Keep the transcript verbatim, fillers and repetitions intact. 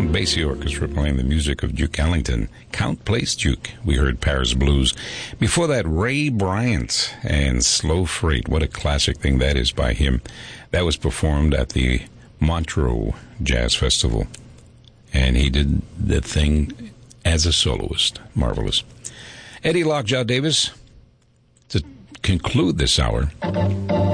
Basie Orchestra playing the music of Duke Ellington. Count Place Duke. We heard Paris Blues. Before that, Ray Bryant and Slow Freight. What a classic thing that is by him. That was performed at the Montreux Jazz Festival. And he did the thing as a soloist. Marvelous. Eddie Lockjaw Davis, to conclude this hour.